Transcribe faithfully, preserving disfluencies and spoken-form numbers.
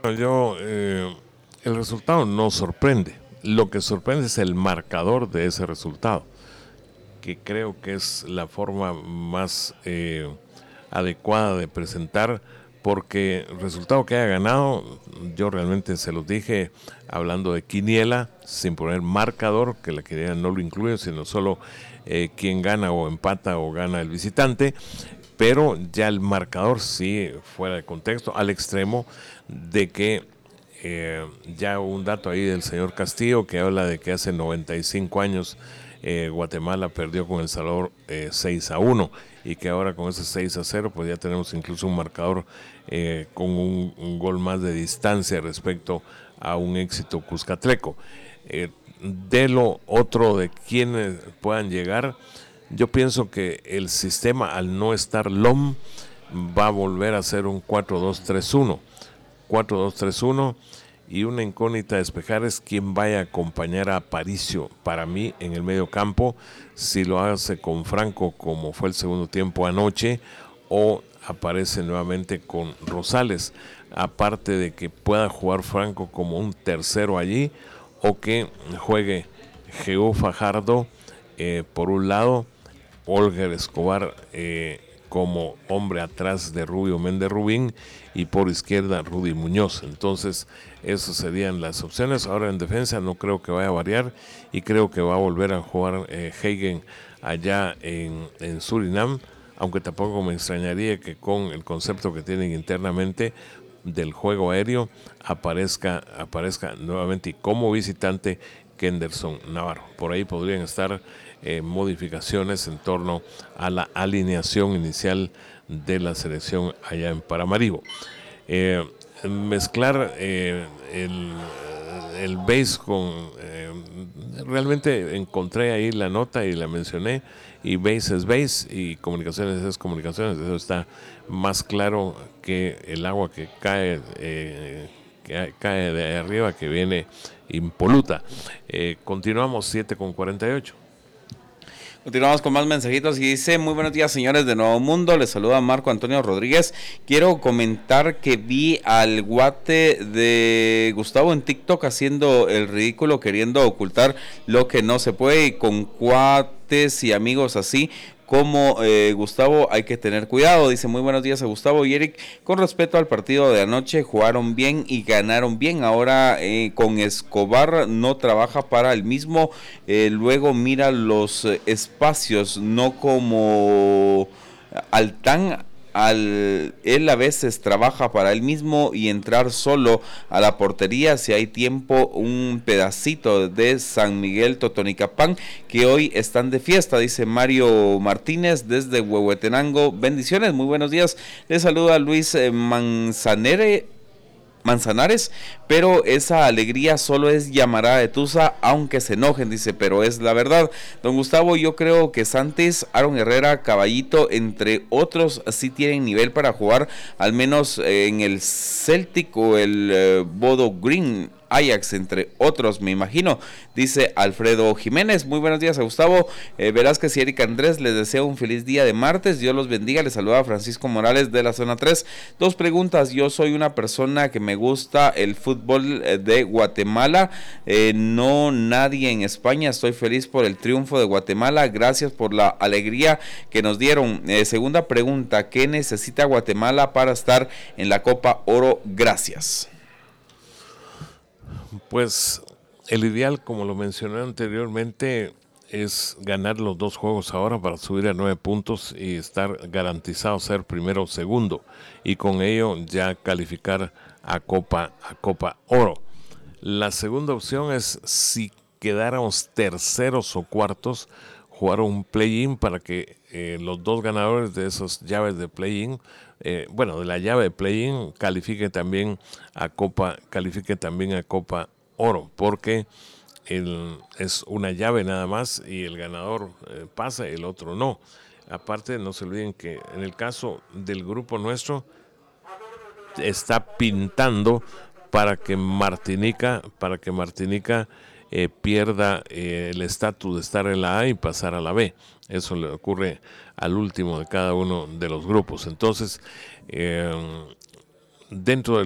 Yo, eh, el resultado no sorprende. Lo que sorprende es el marcador de ese resultado, que creo que es la forma más eh, adecuada de presentar, porque el resultado que haya ganado, yo realmente se los dije hablando de quiniela, sin poner marcador, que la quiniela no lo incluye, sino solo eh, quién gana o empata o gana el visitante, pero ya el marcador sí fuera de contexto, al extremo de que eh, ya un dato ahí del señor Castillo que habla de que hace noventa y cinco años eh, Guatemala perdió con El Salvador eh, seis a uno y que ahora con ese seis a cero pues ya tenemos incluso un marcador eh, con un, un gol más de distancia respecto a un éxito cuscatleco. Eh, de lo otro de quienes puedan llegar, yo pienso que el sistema, al no estar L O M, va a volver a ser un cuatro dos tres uno. cuatro dos tres uno, y una incógnita a despejar es quién vaya a acompañar a Aparicio para mí en el medio campo, si lo hace con Franco como fue el segundo tiempo anoche o aparece nuevamente con Rosales, aparte de que pueda jugar Franco como un tercero allí o que juegue Geo Fajardo eh, por un lado, Olger Escobar eh, como hombre atrás de Rubio Méndez Rubín y por izquierda Rudy Muñoz. Entonces esas serían las opciones. Ahora en defensa no creo que vaya a variar y creo que va a volver a jugar eh, Hagen allá en, en Surinam, aunque tampoco me extrañaría que con el concepto que tienen internamente del juego aéreo aparezca, aparezca nuevamente y como visitante Kenderson Navarro. Por ahí podrían estar eh, modificaciones en torno a la alineación inicial de la selección allá en Paramaribo. Eh, mezclar eh, el, el base con... Eh, realmente encontré ahí la nota y la mencioné, y base es base y comunicaciones es comunicaciones. Eso está más claro que el agua que cae... Eh, que cae de arriba, que viene impoluta. Eh, continuamos siete con cuarenta y ocho. Continuamos con más mensajitos y dice: muy buenos días, señores de Nuevo Mundo, les saluda Marco Antonio Rodríguez. Quiero comentar que vi al guate de Gustavo en TikTok haciendo el ridículo, queriendo ocultar lo que no se puede, y con cuates y amigos así como eh, Gustavo hay que tener cuidado. Dice: muy buenos días a Gustavo y Eric. Con respecto al partido de anoche, jugaron bien y ganaron bien. Ahora eh, con Escobar no trabaja para el mismo, eh, luego mira los eh, espacios, no como Altán. Al, él a veces trabaja para él mismo y entrar solo a la portería si hay tiempo, un pedacito de San Miguel Totonicapán, que hoy están de fiesta, dice Mario Martínez desde Huehuetenango. Bendiciones, muy buenos días. Les saluda Luis Manzanere Manzanares, pero esa alegría solo es llamarada de tusa, aunque se enojen, dice, pero es la verdad. Don Gustavo, yo creo que Santis, Aaron Herrera, Caballito, entre otros, sí tienen nivel para jugar, al menos eh, en el Celtic o el eh, Bodo Green, Ajax, entre otros, me imagino, dice Alfredo Jiménez. Muy buenos días a Gustavo eh, Velázquez y Erika Andrés, les deseo un feliz día de martes, Dios los bendiga. Les saluda Francisco Morales de la zona tres. Dos preguntas: yo soy una persona que me gusta el fútbol de Guatemala, eh, no nadie en España, estoy feliz por el triunfo de Guatemala, gracias por la alegría que nos dieron. Eh, segunda pregunta: ¿qué necesita Guatemala para estar en la Copa Oro? Gracias. Pues el ideal, como lo mencioné anteriormente, es ganar los dos juegos ahora para subir a nueve puntos y estar garantizado ser primero o segundo, y con ello ya calificar a Copa, a Copa Oro. La segunda opción es, si quedáramos terceros o cuartos, jugar un play-in para que eh, los dos ganadores de esas llaves de play-in, eh, bueno, de la llave de play-in, califique también a Copa, califique también a Copa Oro, porque el, es una llave nada más y el ganador eh, pasa y el otro no. Aparte, no se olviden que en el caso del grupo nuestro está pintando para que Martinica, para que Martinica eh, pierda eh, el estatus de estar en la A y pasar a la B. Eso le ocurre al último de cada uno de los grupos. Entonces, eh, dentro del